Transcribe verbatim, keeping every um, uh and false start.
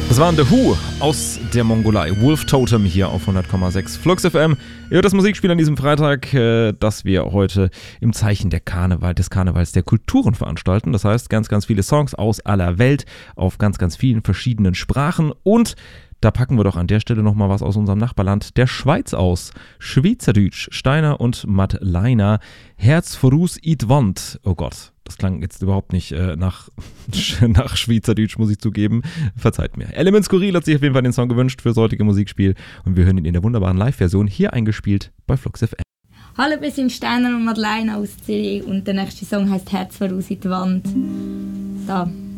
Das waren The Who aus der Mongolei. Wolf Totem hier auf hundert Komma sechs Flux F M. Ihr hört das Musikspiel an diesem Freitag, äh, das wir heute im Zeichen der Karneval, des Karnevals der Kulturen veranstalten. Das heißt, ganz, ganz viele Songs aus aller Welt auf ganz, ganz vielen verschiedenen Sprachen. Und da packen wir doch an der Stelle nochmal was aus unserem Nachbarland, der Schweiz, aus. Schweizerdeutsch, Steiner und Matt Leiner. Herz vorus it Wand. Oh Gott. Das klang jetzt überhaupt nicht äh, nach, nach Schweizerdeutsch, muss ich zugeben. Verzeiht mir. Element Skurril hat sich auf jeden Fall den Song gewünscht für das heutige Musikspiel. Und wir hören ihn in der wunderbaren Live-Version hier eingespielt bei Flux F M. Hallo, wir sind Steiner und Madeleine aus Zürich und der nächste Song heißt Herz voraus in die Wand. Da.